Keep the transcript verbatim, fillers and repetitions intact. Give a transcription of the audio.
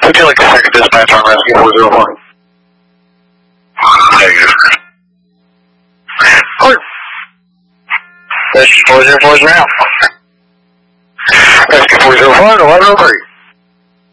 Would you like a second dispatch on Rescue four zero four? Negative. Alright. Rescue four zero four is around. Rescue four zero four, eleven oh three.